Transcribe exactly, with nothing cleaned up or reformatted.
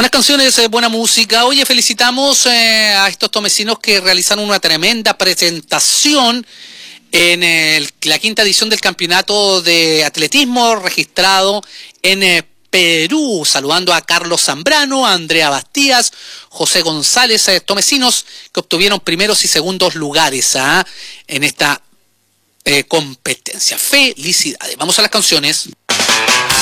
Buenas canciones, eh, buena música. Oye, felicitamos eh, a estos tomecinos que realizaron una tremenda presentación en el, la quinta edición del campeonato de atletismo registrado en eh, Perú. Saludando a Carlos Zambrano, a Andrea Bastías, José González, eh, tomecinos que obtuvieron primeros y segundos lugares ¿ah? en esta eh, competencia. Felicidades. Vamos a las canciones.